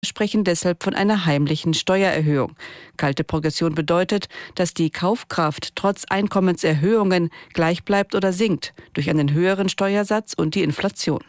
sprechen deshalb von einer heimlichen Steuererhöhung. Kalte Progression bedeutet, dass die Kaufkraft trotz Einkommenserhöhungen gleich bleibt oder sinkt durch einen höheren Steuersatz und die Inflation.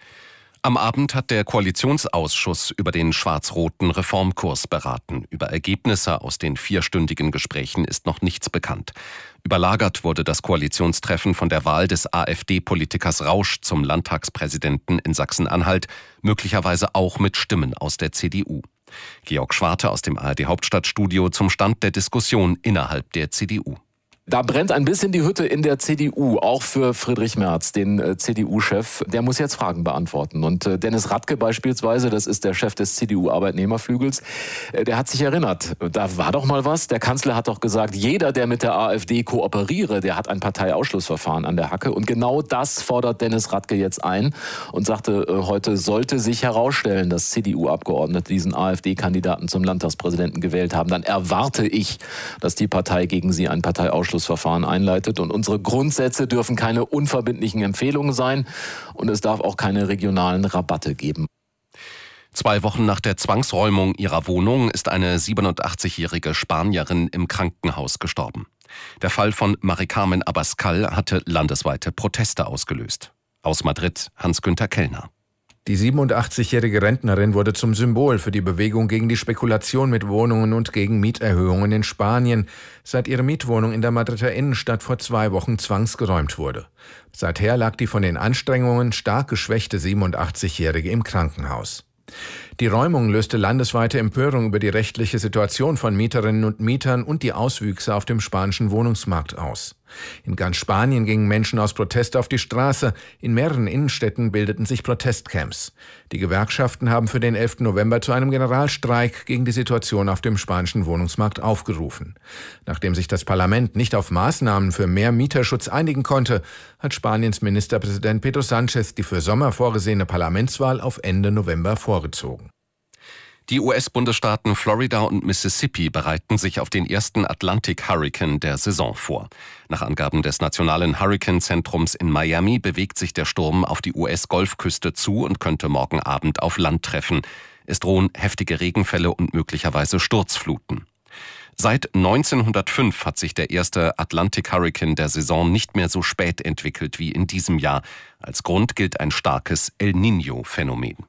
Am Abend hat der Koalitionsausschuss über den schwarz-roten Reformkurs beraten. Über Ergebnisse aus den 4-stündigen Gesprächen ist noch nichts bekannt. Überlagert wurde das Koalitionstreffen von der Wahl des AfD-Politikers Rausch zum Landtagspräsidenten in Sachsen-Anhalt, möglicherweise auch mit Stimmen aus der CDU. Georg Schwarte aus dem ARD-Hauptstadtstudio zum Stand der Diskussion innerhalb der CDU. Da brennt ein bisschen die Hütte in der CDU, auch für Friedrich Merz, den CDU-Chef. Der muss jetzt Fragen beantworten. Und Dennis Radke beispielsweise, das ist der Chef des CDU-Arbeitnehmerflügels, der hat sich erinnert, da war doch mal was. Der Kanzler hat doch gesagt, jeder, der mit der AfD kooperiere, der hat ein Parteiausschlussverfahren an der Hacke. Und genau das fordert Dennis Radke jetzt ein und sagte, heute sollte sich herausstellen, dass CDU-Abgeordnete diesen AfD-Kandidaten zum Landtagspräsidenten gewählt haben. Dann erwarte ich, dass die Partei gegen sie ein Parteiausschlussverfahren einleitet. Und unsere Grundsätze dürfen keine unverbindlichen Empfehlungen sein. Und es darf auch keine regionalen Rabatte geben. 2 Wochen nach der Zwangsräumung ihrer Wohnung ist eine 87-jährige Spanierin im Krankenhaus gestorben. Der Fall von Mari-Carmen Abascal hatte landesweite Proteste ausgelöst. Aus Madrid Hans-Günther Kellner. Die 87-jährige Rentnerin wurde zum Symbol für die Bewegung gegen die Spekulation mit Wohnungen und gegen Mieterhöhungen in Spanien, seit ihre Mietwohnung in der Madrider Innenstadt vor 2 Wochen zwangsgeräumt wurde. Seither lag die von den Anstrengungen stark geschwächte 87-jährige im Krankenhaus. Die Räumung löste landesweite Empörung über die rechtliche Situation von Mieterinnen und Mietern und die Auswüchse auf dem spanischen Wohnungsmarkt aus. In ganz Spanien gingen Menschen aus Protest auf die Straße. In mehreren Innenstädten bildeten sich Protestcamps. Die Gewerkschaften haben für den 11. November zu einem Generalstreik gegen die Situation auf dem spanischen Wohnungsmarkt aufgerufen. Nachdem sich das Parlament nicht auf Maßnahmen für mehr Mieterschutz einigen konnte, hat Spaniens Ministerpräsident Pedro Sánchez die für Sommer vorgesehene Parlamentswahl auf Ende November vorgezogen. Die US-Bundesstaaten Florida und Mississippi bereiten sich auf den ersten Atlantic-Hurrikan der Saison vor. Nach Angaben des Nationalen Hurrikanzentrums in Miami bewegt sich der Sturm auf die US-Golfküste zu und könnte morgen Abend auf Land treffen. Es drohen heftige Regenfälle und möglicherweise Sturzfluten. Seit 1905 hat sich der erste Atlantic-Hurrikan der Saison nicht mehr so spät entwickelt wie in diesem Jahr. Als Grund gilt ein starkes El Niño-Phänomen.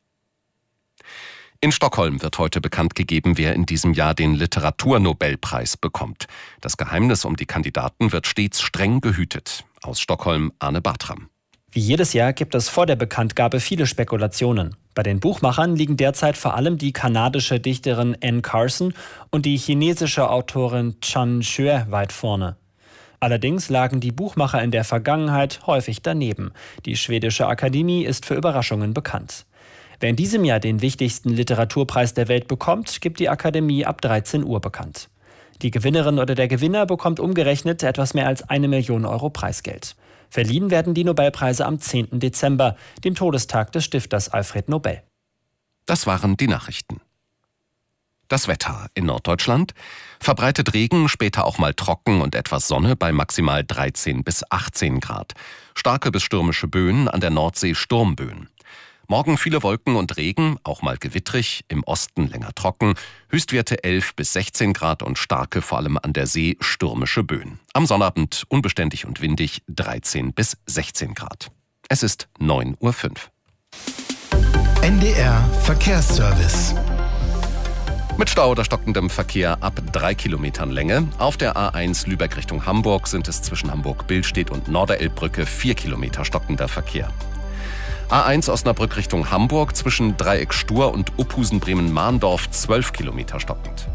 In Stockholm wird heute bekannt gegeben, wer in diesem Jahr den Literaturnobelpreis bekommt. Das Geheimnis um die Kandidaten wird stets streng gehütet. Aus Stockholm Arne Bartram. Wie jedes Jahr gibt es vor der Bekanntgabe viele Spekulationen. Bei den Buchmachern liegen derzeit vor allem die kanadische Dichterin Anne Carson und die chinesische Autorin Chan Xue weit vorne. Allerdings lagen die Buchmacher in der Vergangenheit häufig daneben. Die schwedische Akademie ist für Überraschungen bekannt. Wer in diesem Jahr den wichtigsten Literaturpreis der Welt bekommt, gibt die Akademie ab 13 Uhr bekannt. Die Gewinnerin oder der Gewinner bekommt umgerechnet etwas mehr als 1 Million Euro Preisgeld. Verliehen werden die Nobelpreise am 10. Dezember, dem Todestag des Stifters Alfred Nobel. Das waren die Nachrichten. Das Wetter in Norddeutschland: verbreitet Regen, später auch mal trocken und etwas Sonne bei maximal 13 bis 18 Grad. Starke bis stürmische Böen, an der Nordsee Sturmböen. Morgen viele Wolken und Regen, auch mal gewittrig, im Osten länger trocken, Höchstwerte 11 bis 16 Grad und starke, vor allem an der See, stürmische Böen. Am Sonnabend unbeständig und windig 13 bis 16 Grad. Es ist 9:05 Uhr. NDR Verkehrsservice. Mit Stau oder stockendem Verkehr ab 3 Kilometern Länge. Auf der A1 Lübeck Richtung Hamburg sind es zwischen Hamburg-Billstedt und Norderelbbrücke 4 Kilometer stockender Verkehr. A1 Osnabrück Richtung Hamburg zwischen Dreieck Stur und Uphusen-Bremen-Mahndorf 12 Kilometer stockend.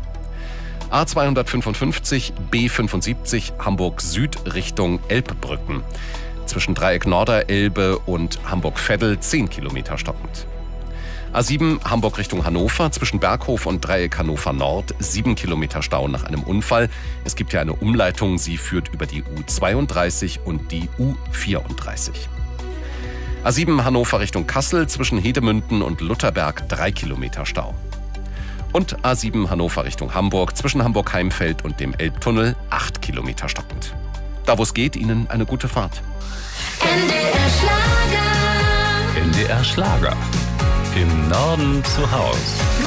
A255 B75 Hamburg Süd Richtung Elbbrücken zwischen Dreieck Norderelbe und Hamburg-Veddel 10 Kilometer stockend. A7 Hamburg Richtung Hannover zwischen Berghof und Dreieck Hannover Nord 7 Kilometer Stau nach einem Unfall. Es gibt ja eine Umleitung, sie führt über die U32 und die U34. A7 Hannover Richtung Kassel zwischen Hedemünden und Lutherberg 3 Kilometer Stau. Und A7 Hannover Richtung Hamburg zwischen Hamburg-Heimfeld und dem Elbtunnel 8 Kilometer stockend. Da wo es geht, Ihnen eine gute Fahrt. NDR Schlager. NDR Schlager. Im Norden zu Haus.